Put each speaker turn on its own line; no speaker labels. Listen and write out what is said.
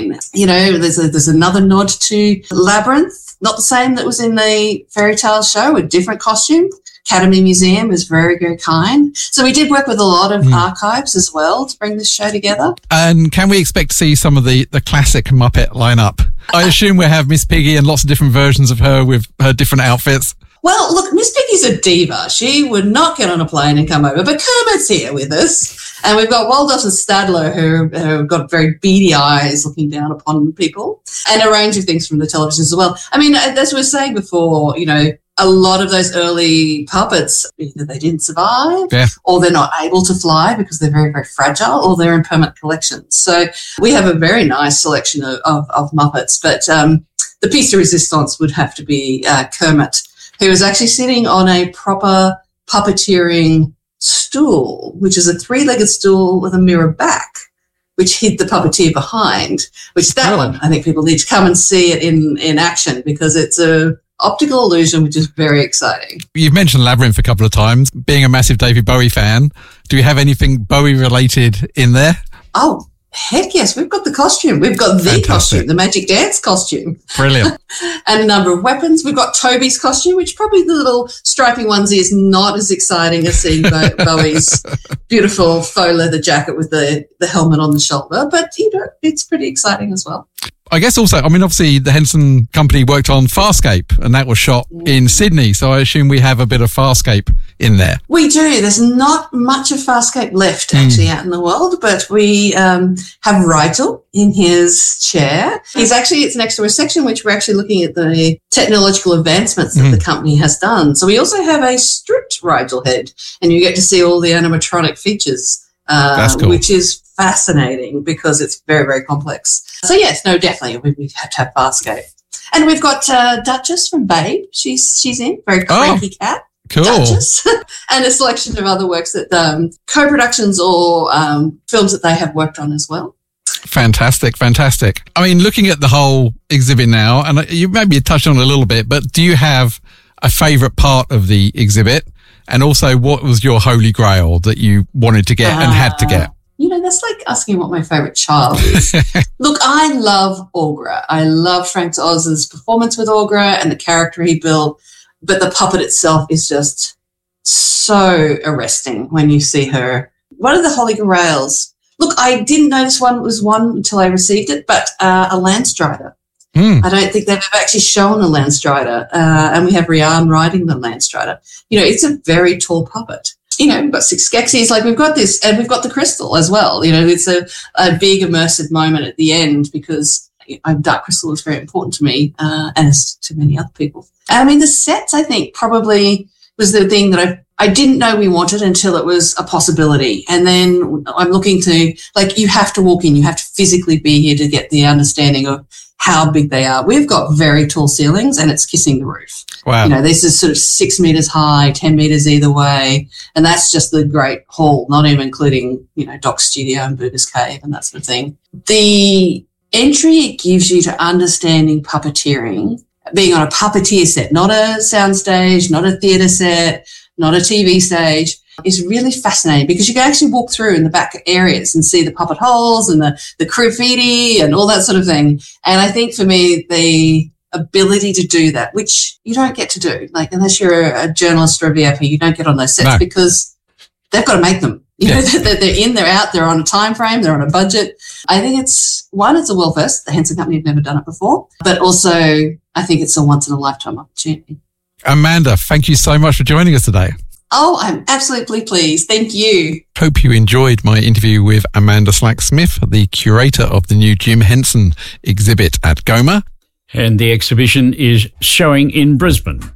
line. You know, there's another nod to Labyrinth, not the same that was in the Fairy Tale show, a different costume. Academy Museum is very, very kind. So we did work with a lot of archives as well to bring this show together.
And can we expect to see some of the classic Muppet lineup? I assume we'll have Miss Piggy and lots of different versions of her with her different outfits.
Well, look, Miss Piggy's a diva. She would not get on a plane and come over, but Kermit's here with us. And we've got Waldorf and Stadler who have got very beady eyes looking down upon people, and a range of things from the television as well. I mean, as we were saying before, you know, a lot of those early puppets, either they didn't survive or they're not able to fly because they're very, very fragile, or they're in permanent collections. So we have a very nice selection of Muppets. But the piece de resistance would have to be Kermit, who is actually sitting on a proper puppeteering stool, which is a three-legged stool with a mirror back, which hid the puppeteer behind, which that one, I think people need to come and see it in action, because it's a optical illusion, which is very exciting.
You've mentioned Labyrinth a couple of times. Being a massive David Bowie fan, do you have anything Bowie related in there?
Oh, heck yes. We've got the costume. We've got the costume, the Magic Dance costume.
Brilliant.
And a number of weapons. We've got Toby's costume, which probably the little striping onesie is not as exciting as seeing Bowie's beautiful faux leather jacket with the helmet on the shoulder. But, you know, it's pretty exciting as well.
I guess also, I mean, obviously the Henson Company worked on Farscape, and that was shot in Sydney. So I assume we have a bit of Farscape in there. We
do. There's not much of Farscape left actually out in the world, but we have Rigel in his chair. It's next to a section which we're actually looking at the technological advancements that the company has done. So we also have a stripped Rigel head, and you get to see all the animatronic features,
That's cool.
Which is fascinating because it's very, very complex. So yes, no, definitely we have to have Farscape. And we've got Duchess from Babe. She's in, very cranky cat.
Cool.
Duchess. And a selection of other works that co-productions or films that they have worked on as well.
Fantastic. I mean, looking at the whole exhibit now, and you maybe touched on it a little bit, but do you have a favourite part of the exhibit? And also, what was your holy grail that you wanted to get and had to get?
You know, that's like asking what my favourite child is. Look, I love Aughra. I love Frank Oz's performance with Aughra and the character he built, but the puppet itself is just so arresting when you see her. What are the holy grails? Look, I didn't know this one was one until I received it, but a Landstrider. I don't think they've ever actually shown a Landstrider, and we have Rian riding the Landstrider. You know, it's a very tall puppet. You know, we've got 6 Skeksis, like we've got this, and we've got the crystal as well. You know, it's a big immersive moment at the end because Dark Crystal is very important to me, and as to many other people. And I mean, the sets, I think, probably was the thing that I didn't know we wanted until it was a possibility. And then I'm looking to, like, you have to walk in, you have to physically be here to get the understanding of how big they are. We've got very tall ceilings and it's kissing the roof.
Wow.
You know, this is sort of 6 meters high, 10 meters either way. And that's just the Great Hall, not even including, you know, Doc's studio and Buddha's cave and that sort of thing. The entry it gives you to understanding puppeteering, being on a puppeteer set, not a soundstage, not a theatre set, not a TV stage, is really fascinating because you can actually walk through in the back areas and see the puppet holes and the graffiti and all that sort of thing. And I think for me, the ability to do that, which you don't get to do, like unless you're a journalist or a VIP, you don't get on those sets because they've got to make them. You know, they're in, they're out, they're on a time frame, they're on a budget. I think it's a world first. The Henson Company have never done it before, but also I think it's a once in a lifetime opportunity.
Amanda, thank you so much for joining us today.
Oh, I'm absolutely pleased. Thank you.
Hope you enjoyed my interview with Amanda Slack-Smith, the curator of the new Jim Henson exhibit at GOMA.
And the exhibition is showing in Brisbane.